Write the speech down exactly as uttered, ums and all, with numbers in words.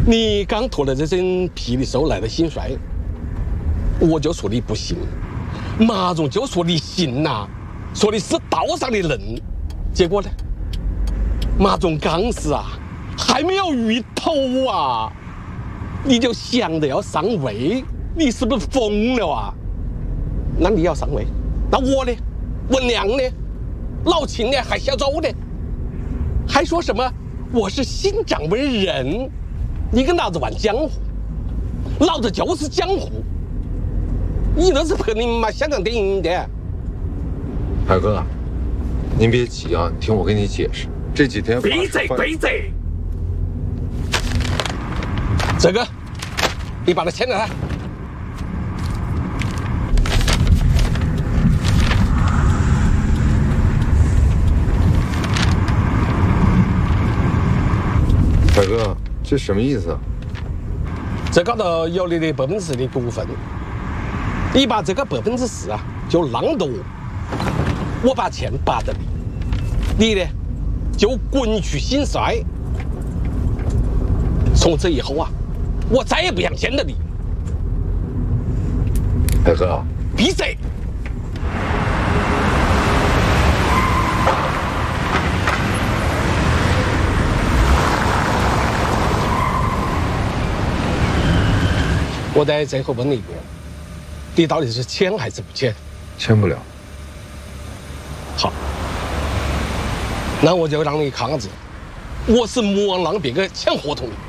你刚拖了这身霹雳手来的心衰，我就说你不行，马蓉就说你行呐、啊，说你是道上的人，结果呢，马蓉刚死啊，还没有遇头啊，你就想着要上位，你是不是疯了啊？那你要上位，那我呢？文良呢？老秦呢？还小周呢？还说什么我是新掌门人？你跟老子玩江湖，老子就是江湖。你那是拍你妈香港电影的。 海哥，您别急啊，你听我跟你解释。这几天闭嘴闭嘴！这个，你把它签了来。 海哥，这什么意思啊？ 这高头有你的百分之十的股份，你把这个百分之十啊，就让给我，我把钱扒给你，你呢就滚去兴衰。从此以后啊，我再也不想见到你。 海哥， 闭嘴！我在最后问你一遍，你到底是签还是不签？ 签不了。 好，那我就让你看子，我是莫让别个签合同的。